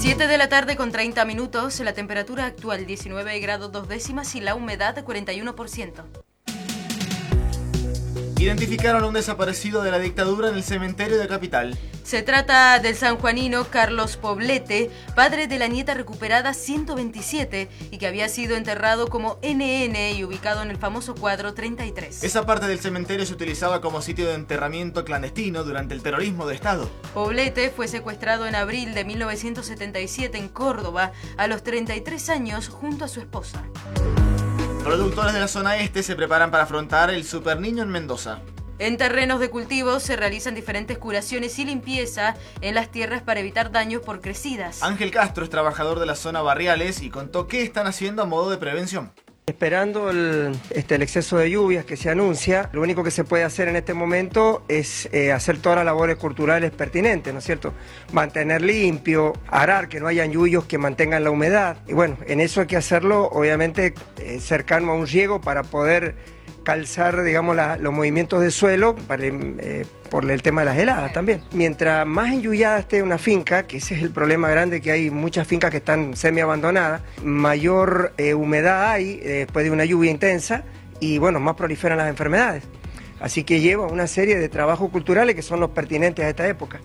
7 de la tarde con 30 minutos, la temperatura actual 19 grados 2 décimas y la humedad 41%. Identificaron a un desaparecido de la dictadura en el cementerio de Capital. Se trata del sanjuanino Carlos Poblete, padre de la nieta recuperada 127 y que había sido enterrado como NN y ubicado en el famoso cuadro 33. Esa parte del cementerio se utilizaba como sitio de enterramiento clandestino durante el terrorismo de Estado. Poblete fue secuestrado en abril de 1977 en Córdoba a los 33 años junto a su esposa. Productores de la zona este se preparan para afrontar el Super Niño en Mendoza. En terrenos de cultivo se realizan diferentes curaciones y limpieza en las tierras para evitar daños por crecidas. Ángel Castro es trabajador de la zona Barriales y contó qué están haciendo a modo de prevención. Esperando el exceso de lluvias que se anuncia, lo único que se puede hacer en este momento es hacer todas las labores culturales pertinentes, ¿no es cierto? Mantener limpio, arar, que no hayan yuyos que mantengan la humedad. Y bueno, en eso hay que hacerlo, obviamente, cercano a un riego para poder calzar, digamos, los movimientos de suelo por el tema de las heladas también. Mientras más enllullada esté una finca, que ese es el problema grande, que hay muchas fincas que están semi-abandonadas, mayor humedad hay después de una lluvia intensa y, bueno, más proliferan las enfermedades. Así que lleva una serie de trabajos culturales que son los pertinentes a esta época.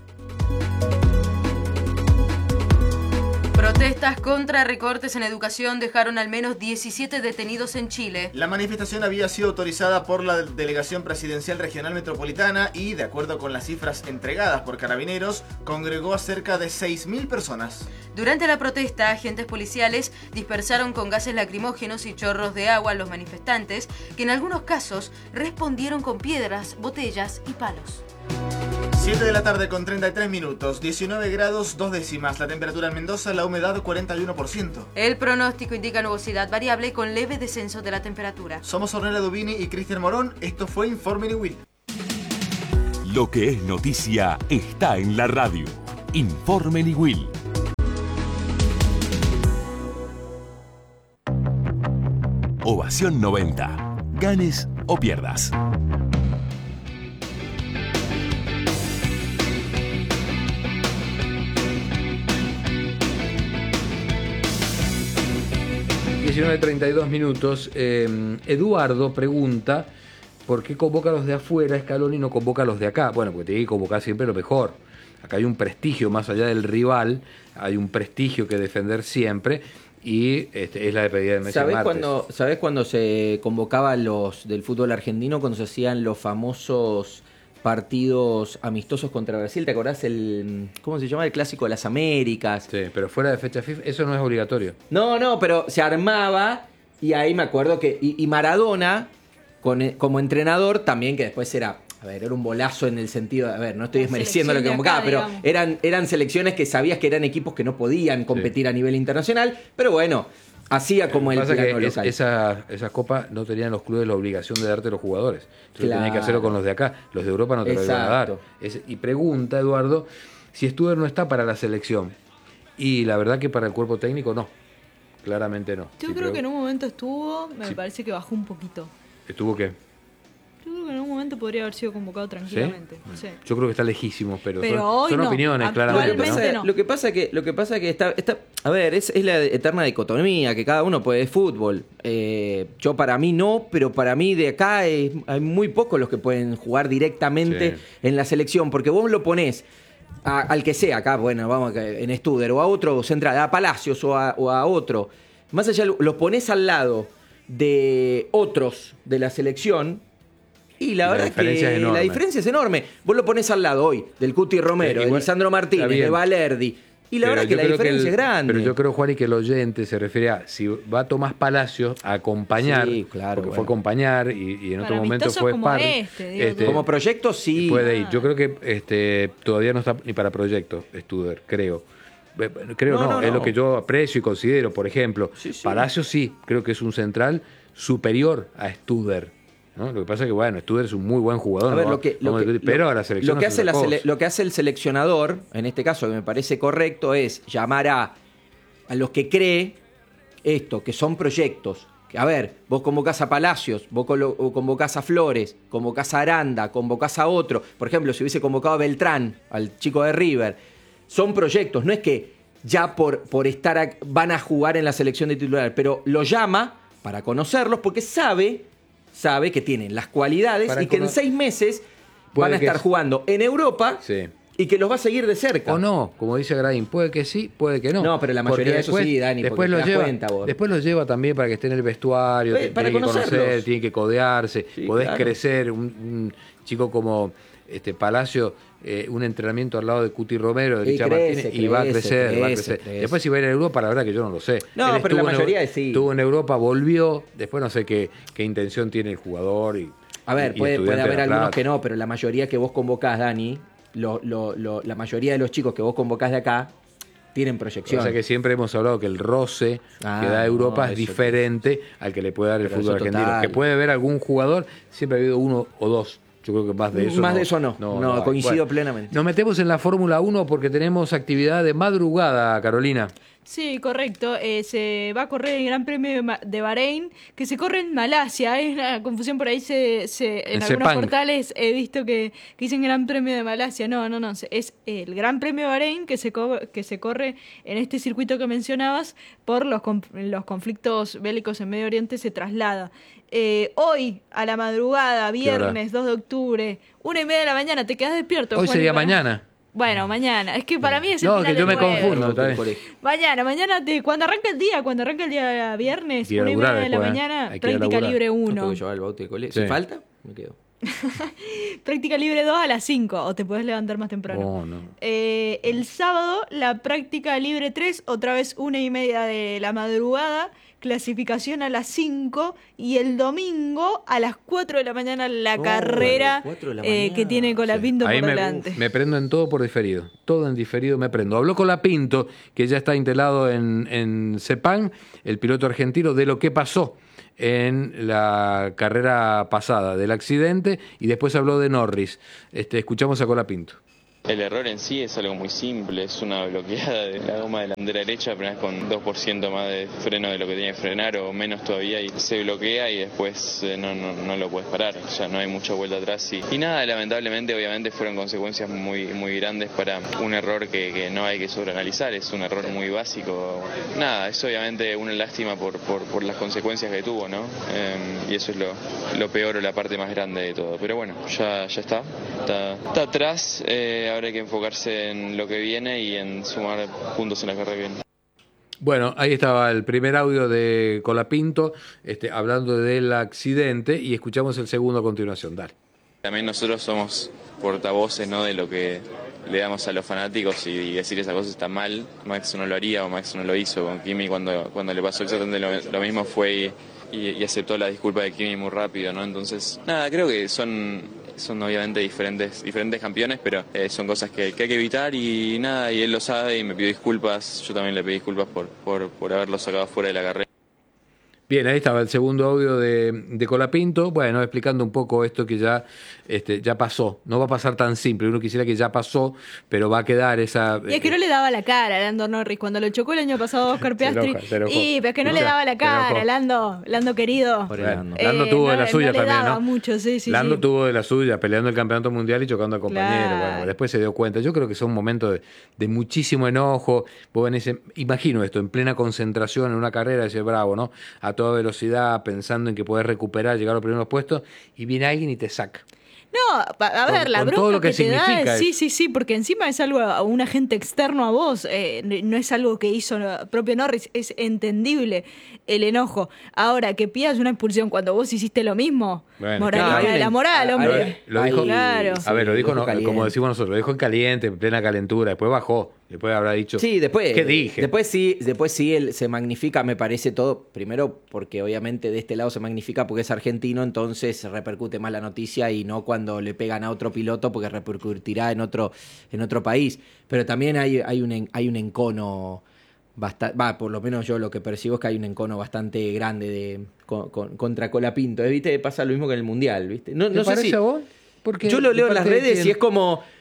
Protestas contra recortes en educación dejaron al menos 17 detenidos en Chile. La manifestación había sido autorizada por la Delegación Presidencial Regional Metropolitana y, de acuerdo con las cifras entregadas por Carabineros, congregó a cerca de 6.000 personas. Durante la protesta, agentes policiales dispersaron con gases lacrimógenos y chorros de agua a los manifestantes, que en algunos casos respondieron con piedras, botellas y palos. 7 de la tarde con 33 minutos, 19 grados 2 décimas, la temperatura en Mendoza, la humedad 41%. El pronóstico indica nubosidad variable con leve descenso de la temperatura. Somos Ornella Dubini y Cristian Morón, esto fue Informe Niwil. Lo que es noticia está en la radio. Informe Niwil. Ovación 90. Ganes o pierdas. $19:32. Eduardo pregunta ¿por qué convoca a los de afuera Scaloni y no convoca a los de acá? Bueno, porque tiene que convocar siempre lo mejor. Acá hay un prestigio más allá del rival, hay un prestigio que defender siempre y es la despedida de Messi. ¿Sabés cuando se convocaba a los del fútbol argentino, cuando se hacían los famosos partidos amistosos contra Brasil? ¿Te acordás cómo se llama? El Clásico de las Américas. Sí, pero fuera de fecha FIFA, eso no es obligatorio. No, pero se armaba y ahí me acuerdo que... Y Maradona, como entrenador, también, que después era un bolazo en el sentido... no estoy desmereciendo lo que convocaba, pero eran selecciones que sabías que eran equipos que no podían competir a nivel internacional, pero bueno... Hacía como el plano local. Esa copa no tenían los clubes la obligación de darte los jugadores. Entonces tenían que hacerlo con los de acá. Los de Europa no te lo iban a dar. Y pregunta, Eduardo, si Studer no está para la selección. Y la verdad que para el cuerpo técnico no. Claramente no. Yo creo que en un momento estuvo, me parece que bajó un poquito. ¿Estuvo qué? Yo creo que en un momento podría haber sido convocado tranquilamente. ¿Sí? Yo creo que está lejísimo, pero hoy son no. opiniones, claramente. Lo que pasa que está es la eterna dicotomía, que cada uno puede fútbol. Yo para mí no, pero para mí de acá hay muy pocos los que pueden jugar directamente en la selección, porque vos lo ponés al que sea acá, vamos en Studer, o a otro central, a Palacios o a otro. Más allá, los ponés al lado de otros de la selección. Y la verdad es que la diferencia es enorme. Vos lo ponés al lado hoy del Cuti Romero, de Lisandro Martínez, de Valerdi. Y la verdad es que la diferencia es grande. Pero yo creo, Juan, y que el oyente se refiere a si va Tomás Palacios a acompañar, porque fue a acompañar y en otro momento fue parte. Como proyecto, sí. Puede ir. Yo creo que todavía no está ni para proyecto, Studer, creo. No, es lo que yo aprecio y considero. Por ejemplo, Palacios sí, creo que es un central superior a Studer. ¿no? Lo que pasa es que, Studer es un muy buen jugador. Pero a la selección lo que hace el seleccionador, en este caso, que me parece correcto, es llamar a los que cree esto, que son proyectos. Vos convocás a Palacios, vos convocás a Flores, convocás a Aranda, convocás a otro. Por ejemplo, si hubiese convocado a Beltrán, al chico de River. Son proyectos, no es que ya por estar van a jugar en la selección de titular, pero lo llama para conocerlos porque sabe que tienen las cualidades Para y que en 6 meses van a estar jugando en Europa. Sí. Y que los va a seguir de cerca. O no, como dice Graín, puede que sí, puede que no. No, pero la mayoría de eso sí, Dani, después porque lo te das lleva, cuenta vos. Después lo lleva también para que esté en el vestuario, Para tiene que conocer, conocerlos. tiene que codearse, Sí, podés claro. crecer. Un chico como Palacio, un entrenamiento al lado de Cuti Romero, de Y Licha crece, Martínez, y va a crecer, va a crecer. crece. Después si va a ir a Europa, la verdad que yo no lo sé. No, Él pero la estuvo en mayoría sí. Estuvo en Europa, volvió, después no sé qué intención tiene el jugador. A ver, puede Estudiante haber de La algunos Plata. que no, pero la mayoría que vos convocás, Dani, la mayoría de los chicos que vos convocás de acá tienen proyección. O sea que siempre hemos hablado que el roce que da Europa es eso diferente al que le puede dar el Pero fútbol eso argentino. total. Que puede haber algún jugador, siempre ha habido uno o dos. Yo creo que más de eso Más no. de eso no. hay. Coincido plenamente. Nos metemos en la Fórmula 1 porque tenemos actividad de madrugada, Carolina. Sí, correcto. Se va a correr el Gran Premio de Bahrein, que se corre en Malasia. Hay una confusión por ahí. En El algunos Sepang. portales he visto que dicen Gran Premio de Malasia. No. Es el Gran Premio de Bahrein que se corre en este circuito que mencionabas por los conflictos bélicos en Medio Oriente. Se traslada. Hoy, a la madrugada, viernes 2 de octubre, 1:30 de la mañana, ¿te quedas despierto? Hoy Juan, sería para- mañana. Bueno, mañana. Es que para mí es el No, final que yo del me jueves. confundo. está bien. Mañana, cuando arranca el día viernes, Ir a 1:30 laburar de la después, mañana, hay que ir a práctica laburar. libre No 1. tengo que llevar el baute de colegio. Sí. Si falta, me quedo. Práctica libre 2 a las 5, o te puedes levantar más temprano. Oh, no. El sábado, la práctica libre 3, otra vez 1:30 de la madrugada, clasificación a las 5, y el domingo a las 4 de la mañana la Oh, carrera a las 4 de la mañana. que tiene Colapinto Ahí por delante. me prendo en todo por diferido. Todo en diferido me prendo. Habló Colapinto, que ya está instalado en Sepang, el piloto argentino, de lo que pasó en la carrera pasada, del accidente, y después habló de Norris. Escuchamos a Colapinto. El error en sí es algo muy simple, es una bloqueada de la goma delantera derecha, apenas con 2% más de freno de lo que tiene que frenar o menos todavía, y se bloquea y después no lo puedes parar, ya no hay mucha vuelta atrás. Y nada, lamentablemente obviamente fueron consecuencias muy grandes para un error que no hay que sobreanalizar, es un error muy básico. Nada, es obviamente una lástima por las consecuencias que tuvo, ¿no? Y eso es lo peor o la parte más grande de todo. Pero bueno, ya está atrás. Ahora hay que enfocarse en lo que viene y en sumar puntos en la carrera que viene. Bueno, ahí estaba el primer audio de Colapinto, hablando del accidente, y escuchamos el segundo a continuación. Dale. También nosotros somos portavoces, ¿no?, de lo que le damos a los fanáticos, y decir esa cosa está mal. Max no lo haría, o Max no lo hizo. Con Kimi cuando le pasó exactamente lo mismo fue y aceptó la disculpa de Kimi muy rápido, ¿no? Entonces, nada, creo que son obviamente diferentes campeones, pero son cosas que hay que evitar, y nada, y él lo sabe y me pidió disculpas. Yo también le pedí disculpas por haberlo sacado fuera de la carrera. Bien, ahí estaba el segundo audio de Colapinto, bueno, explicando un poco esto que ya pasó. No va a pasar tan simple, uno quisiera que ya pasó, pero va a quedar esa... Y es que no le daba la cara a Lando Norris cuando lo chocó el año pasado Oscar Piastri. Se enojó. Y pero es que no le daba la cara, Lando querido. Pobre Bueno, Lando. Lando tuvo de la suya no le también, daba ¿no? mucho, sí. Lando tuvo de la suya, peleando el campeonato mundial y chocando a compañeros. Claro. Bueno, después se dio cuenta. Yo creo que son momentos de muchísimo enojo. Vos imagino esto, en plena concentración en una carrera, ese bravo, ¿no? A toda velocidad, pensando en que podés recuperar, llegar a los primeros puestos, y viene alguien y te saca. No, a ver, la con bronca todo lo que te da significa es, sí, porque encima es algo a un agente externo a vos, no es algo que hizo el propio Norris, es entendible el enojo. Ahora, que pidas una expulsión cuando vos hiciste lo mismo, Bueno, moralidad claro. de la moral, hombre. Lo dijo, Claro. a ver, lo dijo, Lo dijo caliente. como decimos nosotros, lo dijo en caliente, en plena calentura, después bajó, después habrá dicho, Sí, después. ¿qué dije? Después sí él se magnifica, me parece todo. Primero, porque obviamente de este lado se magnifica porque es argentino, entonces repercute más la noticia y no cuando le pegan a otro piloto, porque repercutirá en otro país. Pero también hay un encono bastante, por lo menos yo lo que percibo es que hay un encono bastante grande contra Colapinto. ¿Viste? Pasa lo mismo que en el Mundial, ¿viste? No ¿Te sé parece si a vos? Porque yo lo leo en las parte de redes quién. y es como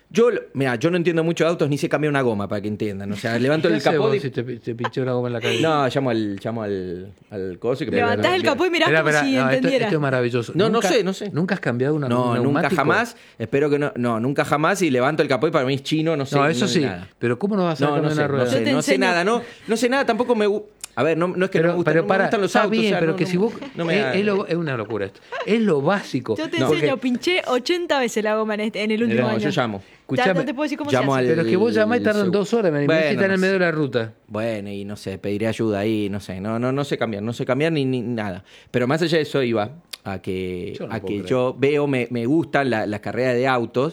Mira, yo no entiendo mucho de autos, ni sé cambiar una goma, para que entiendan. O sea, levanto el capó y... Si te pinché una goma en la calle. No, llamo al coso y que Levantás el capó y mirás como si entendiera. Esto es maravilloso. No sé. ¿Nunca has cambiado una No, nunca jamás. Espero que no. No, nunca jamás. Y levanto el capó y para mí es chino, no sé. No, eso sí. Nada. Pero ¿cómo no vas a cambiar una rueda? No sé nada. No sé nada, tampoco me gusta. A ver, no es que no me gustan, me gustan los autos. Bien, o sea, pero que si vos... es una locura esto. Es lo básico. Yo te enseño, pinché 80 veces la goma en el último año. Yo llamo. Ya no te puedo decir cómo se hace. Pero es que vos llamás y tardan 2 horas, me bueno, está en el medio de la ruta. Bueno, y no sé, pediré ayuda ahí, no sé. No sé cambiar ni nada. Pero más allá de eso iba a que yo veo, me gustan las carreras de autos.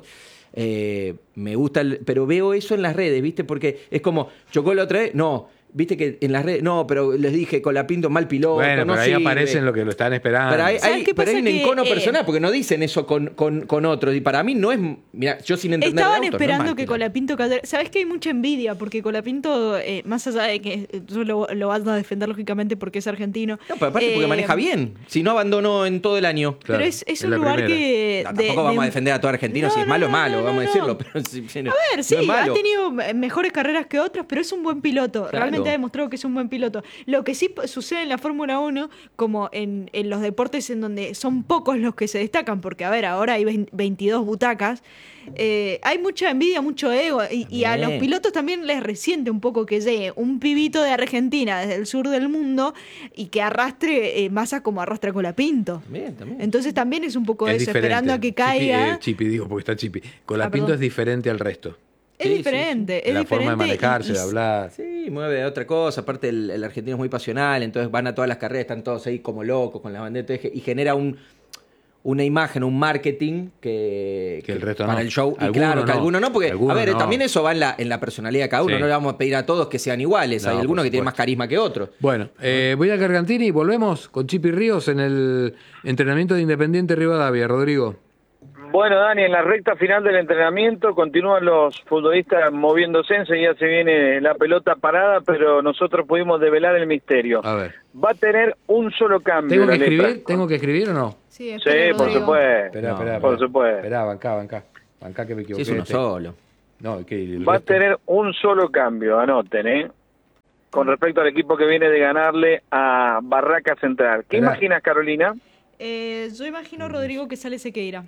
Me gusta, pero veo eso en las redes, ¿viste? Porque es como, chocó la otra vez, no... Viste que en las redes, no, pero les dije Colapinto mal piloto. Bueno, no pero ahí sirve. aparecen lo que lo están esperando. Pero hay un encono que, personal, porque no dicen eso con otros. Y para mí no es. Mira, yo sin entender. Estaban de autos, esperando no es que Colapinto cayera. Sabes que hay mucha envidia, porque Colapinto, más allá de que yo lo vas a defender lógicamente porque es argentino. No, pero aparte porque maneja bien. Si no abandonó en todo el año. Claro, pero es un lugar primera. que. No, tampoco vamos a defender a todo argentino. Si es malo, malo, vamos a decirlo. Pero a ver, sí, ha tenido mejores carreras que otras, pero es un buen piloto. Claro. Realmente ha demostrado que es un buen piloto. Lo que sí sucede en la Fórmula 1, como en los deportes en donde son pocos los que se destacan, porque a ver, ahora hay 22 butacas, hay mucha envidia, mucho ego, y a los pilotos también les resiente un poco que llegue un pibito de Argentina desde el sur del mundo y que arrastre masas como arrastra Colapinto. También. Entonces también es un poco Es eso, diferente. esperando a que caiga. Chipi, digo, porque está Chipi. Colapinto es diferente al resto. Es diferente, es la diferente. forma de manejarse, de hablar. Sí, mueve de otra cosa. Aparte, el argentino es muy pasional, entonces van a todas las carreras, están todos ahí como locos con la bandera y genera una imagen, un marketing que el resto para no. el show. Y Alguno claro, que no. alguno no, porque, Alguno a ver, no. también eso va en la personalidad de cada uno. Sí. No le vamos a pedir a todos que sean iguales. No, hay algunos por que tienen más supuesto. carisma que otros. Bueno, voy a Gargantini y volvemos con Chipi Ríos en el entrenamiento de Independiente Rivadavia. Rodrigo. Bueno, Dani, en la recta final del entrenamiento continúan los futbolistas moviéndose, enseguida se viene la pelota parada, pero nosotros pudimos develar el misterio. A ver. Va a tener un solo cambio. ¿Tengo que escribir o no? Sí, por supuesto. Espera, por supuesto. Espera, bancá que me equivoqué. Si es uno solo. No, Va a tener un solo cambio, anoten, con respecto al equipo que viene de ganarle a Barraca Central. ¿Qué imaginas, Carolina? Yo imagino, Rodrigo, que sale Sequeira.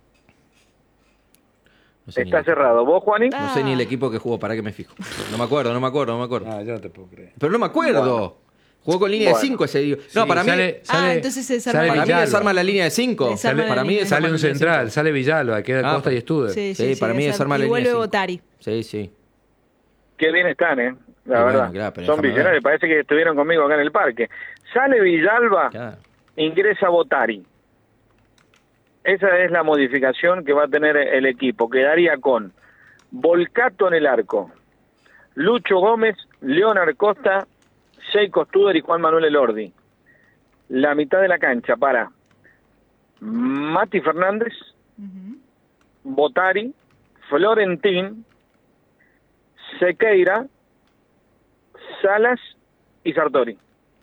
No sé Está cerrado. ¿Vos, Juaní? No sé ni el equipo que jugó, para que me fijo. No me acuerdo. No, yo no te puedo creer. Pero no me acuerdo. Jugó con línea de 5 ese día. No, Sí, para mí. Entonces se desarma. Para mí Villalba. desarma la línea de 5. Para mí Sale un central, sale Villalba, queda Costa y Studer. Sí, para mí desarma la y línea de vuelve 5. Botari. Sí. Qué bien están, la Y verdad. claro, pero son déjame visionarios, ver. parece que estuvieron conmigo acá en el parque. Sale Villalba, Claro. ingresa Botari. Esa es la modificación que va a tener el equipo. Quedaría con Volcato en el arco, Lucho Gómez, Leonard Costa, Sheiko Studer y Juan Manuel Elordi. La mitad de la cancha para Mati Fernández, Botari, Florentín, Sequeira, Salas y Sartori.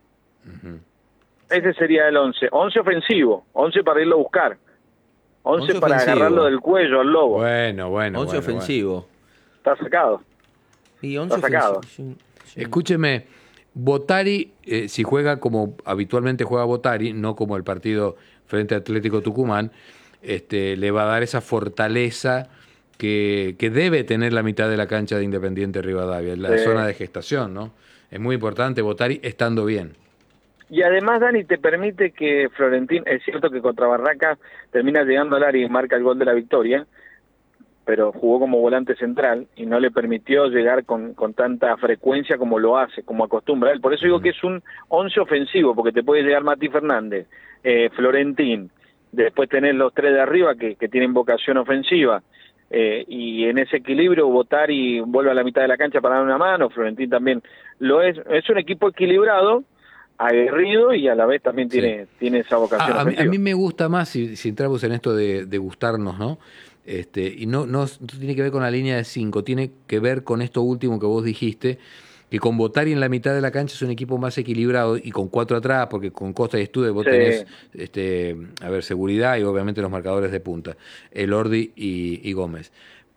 Ese sería el 11. 11 ofensivo, 11 para irlo a buscar. 11 para ofensivo. agarrarlo del cuello al lobo. Bueno. 11 ofensivo. Está sacado. Y 11 Está sacado. ofensivo. Sí. Escúcheme, Botari, si juega como habitualmente juega Botari, no como el partido frente a Atlético Tucumán, le va a dar esa fortaleza que debe tener la mitad de la cancha de Independiente Rivadavia, la zona de gestación, ¿no? Es muy importante Botari estando bien. Y además, Dani, te permite que Florentín, es cierto que contra Barraca termina llegando al área y marca el gol de la victoria, pero jugó como volante central y no le permitió llegar con tanta frecuencia como lo hace, como acostumbra él. Por eso digo que es un 11 ofensivo, porque te puede llegar Mati Fernández, Florentín, después tenés los 3 de arriba que tienen vocación ofensiva, y en ese equilibrio Botari vuelve a la mitad de la cancha para dar una mano, Florentín también lo es. Es un equipo equilibrado, aguerrido y a la vez también tiene esa vocación ofensiva. A mí me gusta más, si entramos en esto de gustarnos, ¿no? Y no tiene que ver con la línea de 5, tiene que ver con esto último que vos dijiste, que con Botari en la mitad de la cancha es un equipo más equilibrado y con 4 atrás, porque con Costa y Studer vos tenés seguridad y obviamente los marcadores de punta, Elordi y Gómez.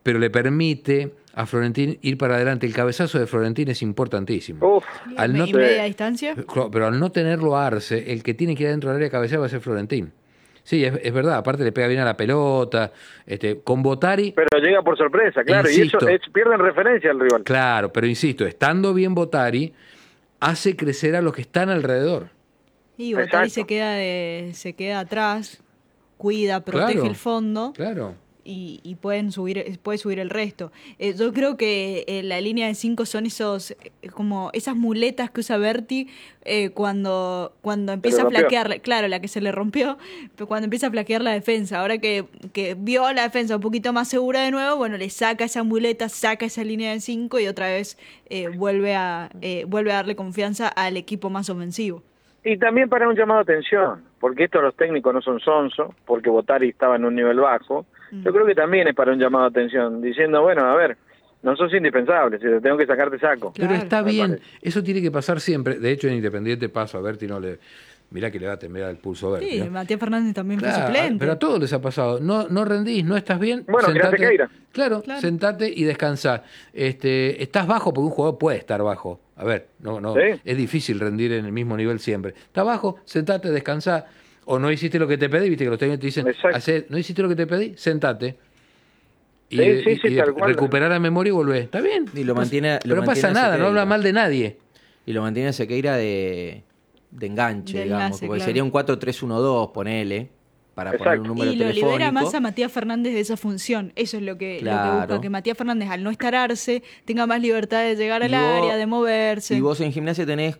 pero le permite a Florentín ir para adelante. El cabezazo de Florentín es importantísimo. Uf, Al no, media distancia. pero al no tenerlo a Arce, el que tiene que ir adentro del área de cabecear va a ser Florentín. Sí, es verdad, aparte le pega bien a la pelota, con Bottari... Pero llega por sorpresa, claro, insisto, y eso pierden referencia al rival. Claro, pero insisto, estando bien Bottari, hace crecer a los que están alrededor. Y Bottari se queda atrás, cuida, protege el fondo. Claro. Y puede subir el resto. Yo creo que la línea de 5 son como esas muletas que usa Berti cuando empieza a flaquear, claro, la que se le rompió, pero cuando empieza a flaquear la defensa. Ahora que vio la defensa un poquito más segura de nuevo, bueno, le saca esa muleta, saca esa línea de 5 y otra vez vuelve a darle confianza al equipo más ofensivo. Y también para un llamado de atención, porque estos los técnicos no son sonso, porque Bottari estaba en un nivel bajo. Yo creo que también es para un llamado de atención, diciendo, bueno, a ver, no sos indispensable, si te tengo que sacar, te saco. Pero está bien, eso tiene que pasar siempre. De hecho, en Independiente pasa, a Berti no le... Mirá que le va a temblar el pulso a Berti. Sí, Matías Fernández también fue suplente. Pero a todos les ha pasado. No rendís, no estás bien. Bueno, sentate, Sequeira. Claro, sentate y descansá. Estás bajo porque un jugador puede estar bajo. A ver, no, ¿Sí? Es difícil rendir en el mismo nivel siempre. Estás bajo, sentate, descansá. O no hiciste lo que te pedí, viste que los técnicos te dicen, no hiciste lo que te pedí, sentate. Y recuperar la memoria y volver. ¿Está bien? Y lo mantiene, pero no pasa nada, no habla mal de nadie. Y lo mantiene Sequeira de enganche, digamos. Porque sería un 4-3-1-2, ponele, para poner un número telefónico. Y lo libera más a Matías Fernández de esa función. Eso es lo que busca, que Matías Fernández, al no estar Arce, tenga más libertad de llegar al área, de moverse. Y vos en Gimnasia tenés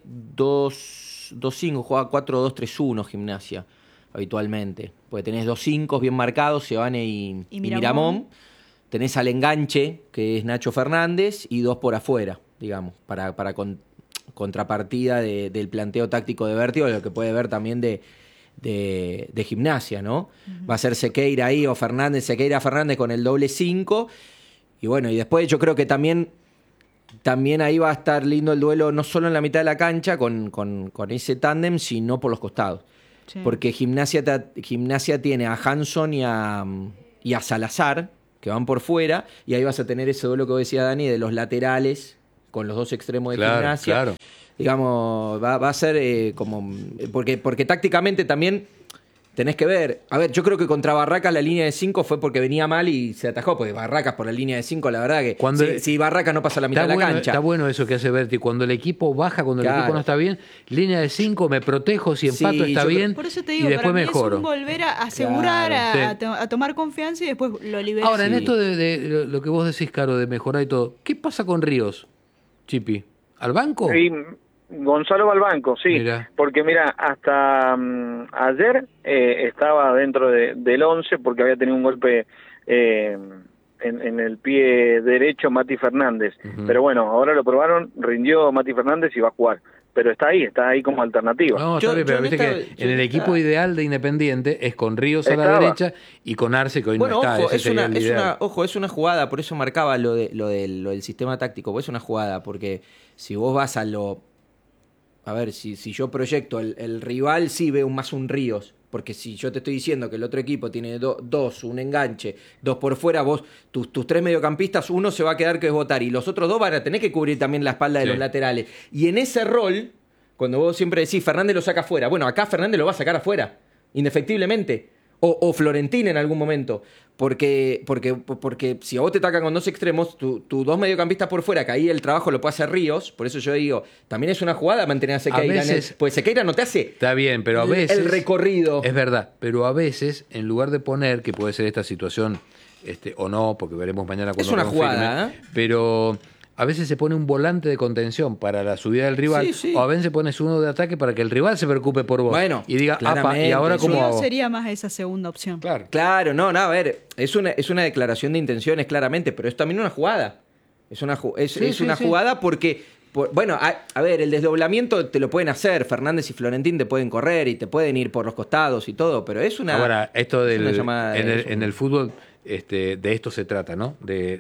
2-5, juega 4-2-3-1 Gimnasia, habitualmente. Porque tenés 2 5 bien marcados, Sebane y Miramón. Tenés al enganche, que es Nacho Fernández, y 2 por afuera, digamos, para contrapartida del planteo táctico de Berti, o lo que puede ver también de Gimnasia, ¿no? Uh-huh. Va a ser Sequeira ahí, o Sequeira Fernández con el doble 5. Y bueno, y después yo creo que también ahí va a estar lindo el duelo, no solo en la mitad de la cancha con ese tándem, sino por los costados. Sí. Porque Gimnasia tiene a Hanson y a Salazar, que van por fuera, y ahí vas a tener ese duelo que decía Dani, de los laterales, con los 2 extremos de Gimnasia. Claro. Digamos, va a ser como... Porque tácticamente también tenés que ver... A ver, yo creo que contra Barracas la línea de 5 fue porque venía mal y se atajó, porque Barracas por la línea de 5, la verdad que si Barracas no pasa la mitad de la cancha... Está bueno eso que hace Berti, cuando el equipo baja, cuando el equipo no está bien, línea de 5, me protejo, si empato está bien, por eso te digo, y después para mí mejoro. Es un volver a asegurar, a tomar confianza y después lo liberas. Ahora, en esto de lo que vos decís, Caro, de mejorar y todo, ¿qué pasa con Ríos, Chipi? ¿Al banco? Sí, Gonzalo va al banco, sí. Porque mira, hasta ayer estaba dentro del 11 porque había tenido un golpe en el pie derecho Mati Fernández. Uh-huh. Pero bueno, ahora lo probaron, rindió Mati Fernández y va a jugar. Pero está ahí como alternativa. No, está bien, pero viste que en el equipo ideal de Independiente es con Ríos a la derecha y con Arce, que hoy no está. Ojo, es una jugada, por eso marcaba lo del sistema táctico, es una jugada, porque si vos vas a lo... A ver, si yo proyecto el rival, sí veo más un Ríos. Porque si yo te estoy diciendo que el otro equipo tiene 2, un enganche, 2 por fuera, vos, tus 3 mediocampistas, uno se va a quedar que es Bottari, y los otros 2 van a tener que cubrir también la espalda de los laterales. Y en ese rol, cuando vos siempre decís, Fernández lo saca afuera, bueno, acá Fernández lo va a sacar afuera, indefectiblemente. O Florentín en algún momento. Porque si a vos te atacan con 2 extremos, tus 2 mediocampistas por fuera, que ahí el trabajo lo puede hacer Ríos, por eso yo digo, también es una jugada mantener a Sequeira. Pues Sequeira no te hace está bien, pero a veces el recorrido. Es verdad, pero a veces, en lugar de poner, que puede ser esta situación, o no, porque veremos mañana cuando es una jugada, pero... A veces se pone un volante de contención para la subida del rival, o a veces pones uno de ataque para que el rival se preocupe por vos. Bueno, y diga, ¿y ahora cómo hago? Sería más esa segunda opción. Claro, no, a ver, es una declaración de intenciones claramente, pero es también una jugada. Es una jugada porque... Bueno, a ver, el desdoblamiento te lo pueden hacer, Fernández y Florentín te pueden correr y te pueden ir por los costados y todo, pero es una... Ahora, esto en el fútbol de esto se trata, ¿no? De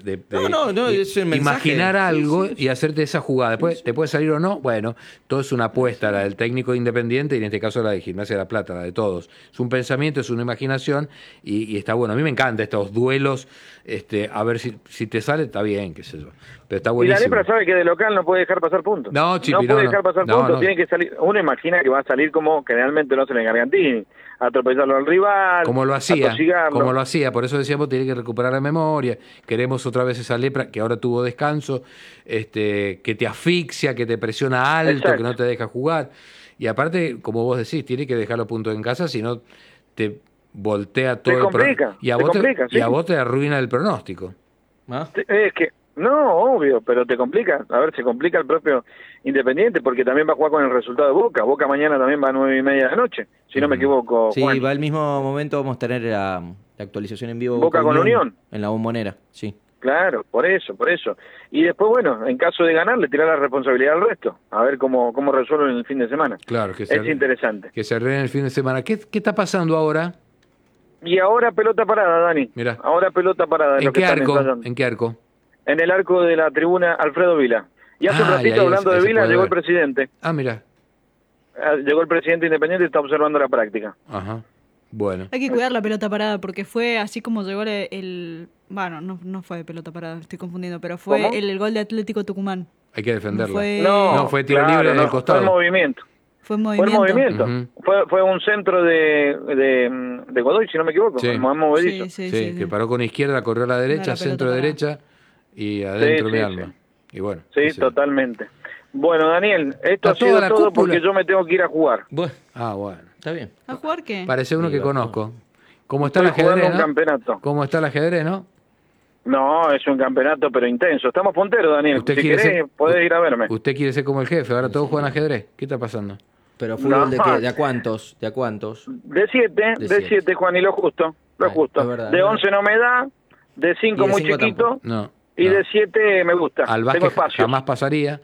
es el mensaje. Imaginar algo y hacerte esa jugada. Después te puede salir o no, bueno, todo es una apuesta, la del técnico independiente y en este caso la de Gimnasia de La Plata, la de todos. Es un pensamiento, es una imaginación y está bueno. A mí me encantan estos duelos, a ver si te sale, está bien, qué sé yo. Pero está buenísimo. Y la Lepra sabe que de local no puede dejar pasar puntos. No, Chipi, no puede dejar pasar puntos, no. Tiene que salir. Uno imagina que va a salir como generalmente lo hace en Gargantini, a atropellarlo al rival, como lo hacía, atosigarlo. por eso decíamos tiene que recuperar la memoria, queremos otra vez esa Lepra que ahora tuvo descanso, que te asfixia, que te presiona alto, exacto, que no te deja jugar, y aparte, como vos decís, tiene que dejar los puntos en casa, si no te voltea todo el pronóstico, y a vos te arruina el pronóstico. ¿Ah? Es que no, obvio, pero te complica. A ver, se complica el propio Independiente porque también va a jugar con el resultado de Boca. Boca mañana también va a 9:30 de la noche, si no me equivoco. Sí, Juan. va al mismo momento, vamos a tener la actualización en vivo. Boca con Unión. En la Bombonera, sí. Claro, por eso. Y después, bueno, en caso de ganar, le tirar la responsabilidad al resto. A ver cómo resuelven el fin de semana. Claro, que interesante. Que se arreglen el fin de semana. ¿Qué está pasando ahora? Y ahora pelota parada, Dani. Mirá. Ahora pelota parada. ¿En qué arco? En el arco de la tribuna Alfredo Vila. Y hace un ratito, hablando de Vila, llegó el presidente. Ah, mira. Llegó el presidente Independiente y está observando la práctica. Ajá. Bueno. Hay que cuidar la pelota parada porque fue así como llegó bueno, no fue de pelota parada, estoy confundiendo, pero fue el gol de Atlético Tucumán. Hay que defenderlo. No fue tiro libre del costado. Fue movimiento. Fue movimiento. Uh-huh. Fue un centro de Godoy, si no me equivoco. Sí, que paró con izquierda, corrió a la derecha, centro derecha y adentro mi alma. Y bueno. Sí, totalmente. Bueno, Daniel, esto ha sido todo porque yo me tengo que ir a jugar. Bueno, está bien. ¿A jugar qué? Parece uno que conozco. ¿Cómo está el ajedrez, un campeonato. ¿Cómo está el ajedrez, no? No, es un campeonato, pero intenso. Estamos punteros, Daniel. Si querés, podés ir a verme. Usted quiere ser como el jefe, ahora todos juegan ajedrez. ¿Qué está pasando? ¿Pero fútbol de qué? ¿De a cuántos? De 7, Juan, y lo justo. Es verdad, de 11 no me da, de 5 muy chiquito, y de 7 me gusta. Al básquet jamás pasaría.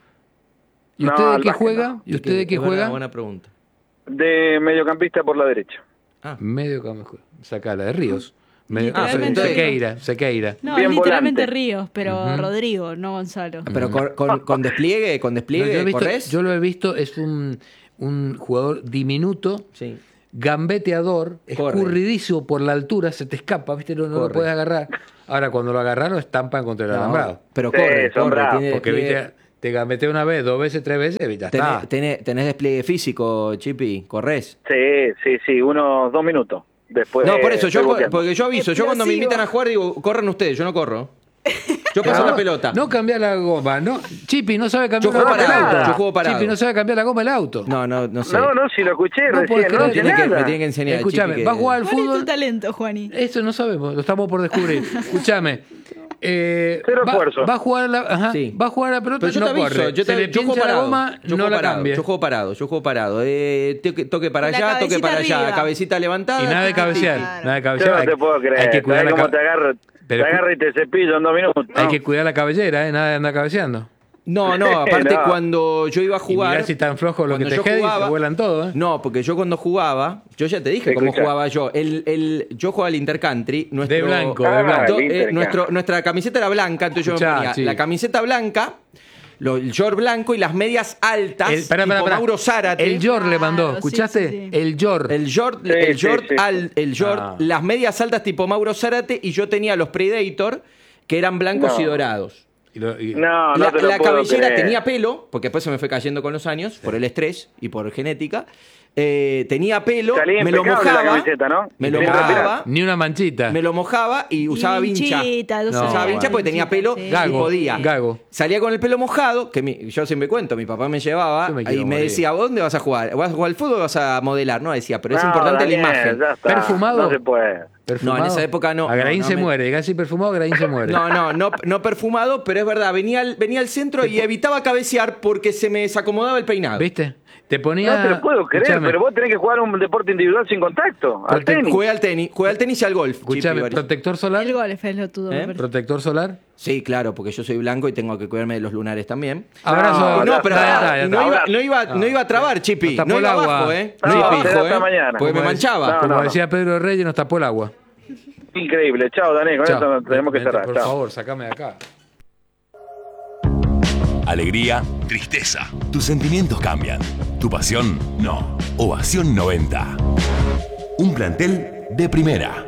¿Y usted de qué juega? ¿Y usted de qué juega? Buena pregunta. De mediocampista por la derecha. Mediocampista. Sacala, de Ríos. Sequeira. No, bien literalmente volante. Ríos, pero Rodrigo, no Gonzalo. Pero con despliegue, yo lo he visto, es un jugador diminuto, gambeteador, escurridísimo por la altura, se te escapa, ¿viste? No lo puedes agarrar. Ahora, cuando lo agarraron, estampan contra el alambrado. Pero corre, porque viste, te gambetea una vez, 2 veces, 3 veces, ya está. ¿Tenés despliegue físico, Chipi? ¿Corres? Sí, unos 2 minutos. Después, no, por eso, porque yo aviso, yo cuando me invitan a jugar digo, corran ustedes, yo no corro. Yo paso la pelota. No cambiar la goma, ¿no? Chipi no sabe cambiar la goma del auto. Yo juego parado. Chipi no sabe cambiar la goma del auto. No sé. No, si lo escuché recién. Me tiene que enseñar. Escuchame, va a jugar al fútbol. ¿Cuál es tu talento, Juani? Eso no sabemos, lo estamos por descubrir. Escuchame. Cero esfuerzo. Va a jugar va a jugar la pelota, pero yo no corre. Se le pincha la goma, no la cambia. Yo juego parado. Toque para allá, toque para allá, cabecita levantada. Y nada de cabecear. Yo no te puedo creer. Hay que cuidar cómo te agarra y te cepillo en 2 minutos. Hay que cuidar la cabellera, nada de andar cabeceando. No, aparte cuando yo iba a jugar... Y mirá si tan flojo lo que te queda y se vuelan todo, ¿eh? No, porque yo cuando jugaba, yo ya te dije cómo jugaba yo. Yo jugaba al Intercountry. De blanco. Nuestra camiseta era blanca, entonces yo me ponía la camiseta blanca, el short blanco y las medias altas, tipo Mauro Zárate. El short le mandó, ¿escuchaste? Sí. El short. El short, las medias altas tipo Mauro Zárate, y yo tenía los Predator, que eran blancos y dorados. La cabellera tenía pelo, porque después se me fue cayendo con los años, por el estrés y por genética. Tenía pelo, me lo mojaba, camiseta, ¿no? Ni una manchita. Me lo mojaba y usaba vincha. Usaba vincha porque tenía pelo y podía. Salía con el pelo mojado, que yo siempre cuento, mi papá me llevaba y me decía, ¿a dónde vas a jugar? ¿Vas a jugar al fútbol o vas a modelar? No, decía, pero es importante la imagen. ¿Perfumado? No se puede. ¿Perfumado? No, en esa época no. Agraín se muere, diga así perfumado, Agraín se muere. No perfumado, pero es verdad, venía al centro y evitaba cabecear porque se me desacomodaba el peinado. ¿Viste? Te ponía... No te lo puedo creer, pero vos tenés que jugar un deporte individual sin contacto. Juega al tenis y al golf. Escuchame, ¿protector solar? El golf es lo tuyo. ¿Protector solar? Sí, claro, porque yo soy blanco y tengo que cuidarme de los lunares también. No iba a trabar, Chipi. No iba abajo, No iba abajo, porque me manchaba. Como decía Pedro Reyes, nos tapó el agua. Increíble. Chao, Dani, con esto tenemos que cerrar. Por favor, sacame de acá. Alegría, tristeza. Tus sentimientos cambian. Tu pasión, no. Ovación 90. Un plantel de primera.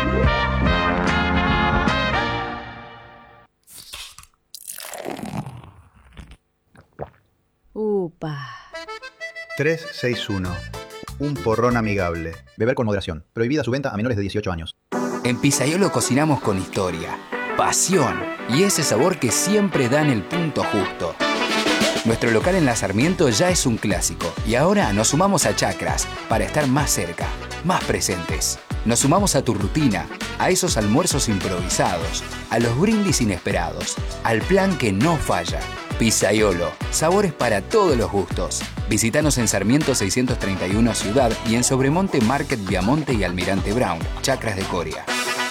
Upa. 361. Un porrón amigable. Beber con moderación. Prohibida su venta a menores de 18 años. En Pizzaiolo cocinamos con historia, pasión y ese sabor que siempre dan el punto justo. Nuestro local en La Sarmiento ya es un clásico y ahora nos sumamos a Chacras para estar más cerca, más presentes. Nos sumamos a tu rutina, a esos almuerzos improvisados, a los brindis inesperados, al plan que no falla. Pizzaiolo, sabores para todos los gustos. Visítanos en Sarmiento 631 Ciudad y en Sobremonte Market Viamonte y Almirante Brown, Chacras de Coria.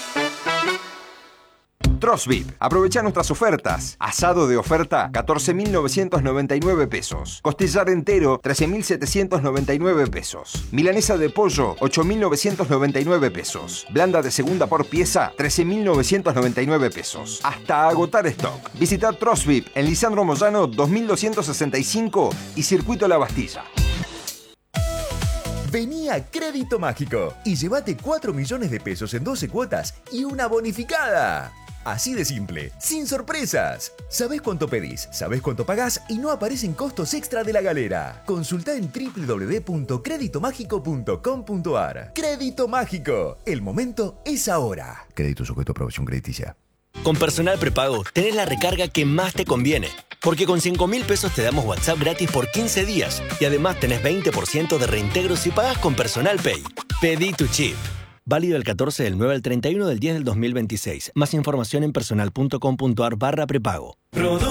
Trosvip. Aprovecha nuestras ofertas. Asado de oferta, 14.999 pesos. Costillar entero, 13.799 pesos. Milanesa de pollo, 8.999 pesos. Blanda de segunda por pieza, 13.999 pesos. Hasta agotar stock. Visita Trosvip en Lisandro Moyano 2265 y Circuito La Bastilla. Vení a Crédito Mágico y llévate 4 millones de pesos en 12 cuotas y una bonificada. Así de simple, sin sorpresas. Sabés cuánto pedís, sabés cuánto pagás y no aparecen costos extra de la galera. Consultá en www.creditomágico.com.ar. Crédito Mágico. El momento es ahora. Crédito sujeto a aprobación crediticia. Con Personal Prepago tenés la recarga que más te conviene. Porque con 5.000 pesos te damos WhatsApp gratis por 15 días. Y además tenés 20% de reintegro si pagás con Personal Pay. Pedí tu chip. Válido del 14 del 9 al 31 del 10 del 2026. Más información en personal.com.ar/prepago.